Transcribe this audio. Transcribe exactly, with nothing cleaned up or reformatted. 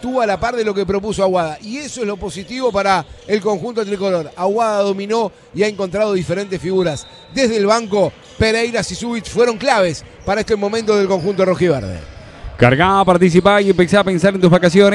estuvo a la par de lo que propuso Aguada. Y eso es lo positivo para el conjunto tricolor. Aguada dominó y ha encontrado diferentes figuras. Desde el banco, Pereira y Subic fueron claves para este momento del conjunto rojiverde. Cargá, participá y empezá a pensar en tus vacaciones.